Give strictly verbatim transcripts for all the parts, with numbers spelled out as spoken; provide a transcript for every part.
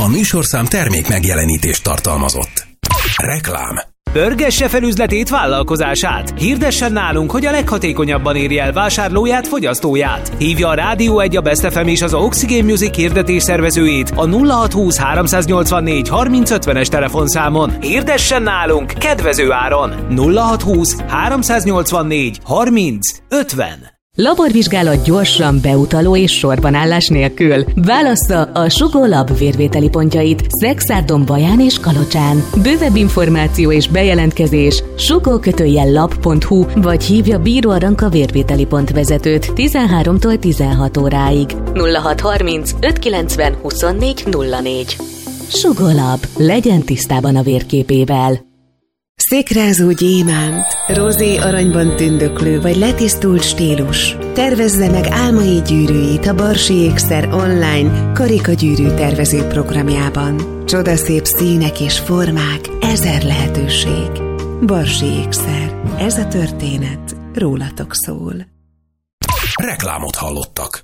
A műsorszám termék megjelenítést tartalmazott. Reklám. Pörgesse fel üzletét, vállalkozását. Hirdessen nálunk, hogy a leghatékonyabban érje el vásárlóját, fogyasztóját. Hívja a Rádió egy, a Best ef em és az Oxygen Music hirdetés szervezőjét a nulla hat húsz háromszáznyolcvannégy harminc ötvenes telefonszámon. Hirdessen nálunk kedvező áron. nulla hat húsz háromszáznyolcvannégy harminc ötven. Laborvizsgálat gyorsan, beutaló és sorbanállás nélkül. Válassza a Sugó Lab vérvételi pontjait Szexárdon, Baján és Kalocsán. Bővebb információ és bejelentkezés sugó lab pont hu vagy hívja Bíró Aranka vérvételi pont vezetőt tizenháromtól tizenhat óráig. nulla hat harminc ötszázkilencven huszonnégy nulla négy. Sugó Lab. Legyen tisztában a vérképével. Székrázó gyémánt, rozé aranyban tündöklő vagy letisztult stílus. Tervezze meg álmai gyűrűit a Barsi Ékszer online karikagyűrű tervező programjában. Csodaszép színek és formák, ezer lehetőség. Barsi Ékszer. Ez a történet rólatok szól. Reklámot hallottak.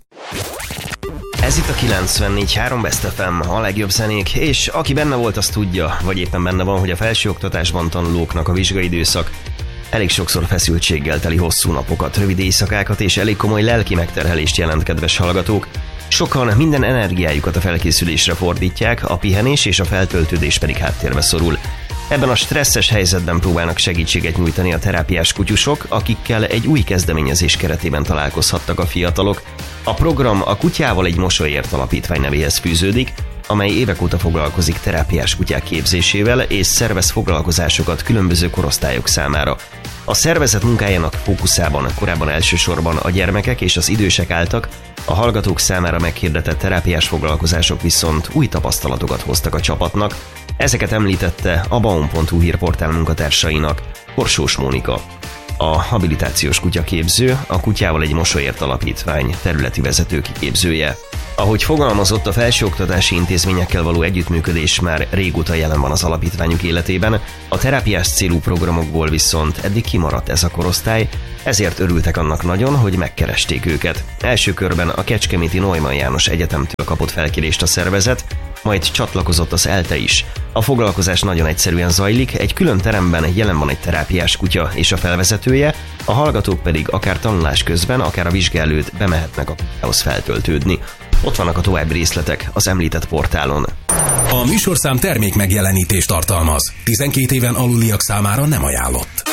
Ez itt a kilencvennégy három Best ef em, a legjobb zenék, és aki benne volt, az tudja, vagy éppen benne van, hogy a felsőoktatásban tanulóknak a vizsgaidőszak elég sokszor feszültséggel teli hosszú napokat, rövid éjszakákat és elég komoly lelki megterhelést jelent, kedves hallgatók. Sokan minden energiájukat a felkészülésre fordítják, a pihenés és a feltöltődés pedig háttérbe szorul. Ebben a stresszes helyzetben próbálnak segítséget nyújtani a terápiás kutyusok, akikkel egy új kezdeményezés keretében találkozhattak a fiatalok. A program a Kutyával egy mosolyért alapítvány nevéhez fűződik, amely évek óta foglalkozik terápiás kutyák képzésével és szervez foglalkozásokat különböző korosztályok számára. A szervezet munkájának fókuszában korábban elsősorban a gyermekek és az idősek álltak, a hallgatók számára meghirdetett terápiás foglalkozások viszont új tapasztalatokat hoztak a csapatnak. Ezeket említette a baum pont hu hírportál munkatársainak Korsós Mónika. A habilitációs kutyaképző, a Kutyával egy mosolyért alapítvány területi vezető kiképzője. Ahogy fogalmazott, a felsőoktatási intézményekkel való együttműködés már régóta jelen van az alapítványuk életében, a terápiás célú programokból viszont eddig kimaradt ez a korosztály, ezért örültek annak nagyon, hogy megkeresték őket. Első körben a Kecskeméti Neumann János Egyetemtől kapott felkérést a szervezet, majd csatlakozott az ELTE is. A foglalkozás nagyon egyszerűen zajlik, egy külön teremben jelen van egy terápiás kutya és a felvezetője, a hallgatók pedig akár tanulás közben, akár a vizsga előtt bemehetnek a kutyához feltöltődni. Ott vannak a további részletek az említett portálon. A műsorszám termék megjelenítést tartalmaz. tizenkét éven aluliak számára nem ajánlott.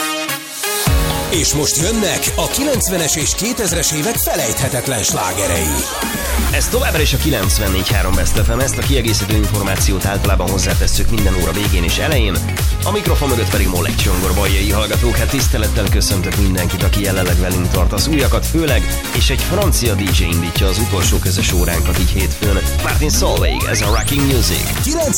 És most jönnek a kilencvenes és kétezres évek felejthetetlen slágerei. Ez továbbra is a kilencvennégy három Best ef em, ezt a kiegészítő információt általában hozzátesszük minden óra végén és elején. A mikrofon mögött pedig Molek Csongor bajjai hallgatók, hát tisztelettel köszöntök mindenkit, aki jelenleg velünk tart az újakat főleg, és egy francia dé dzsé indítja az utolsó közös óránkat így hétfőn. Martin Solveig, ez a Rocking Music.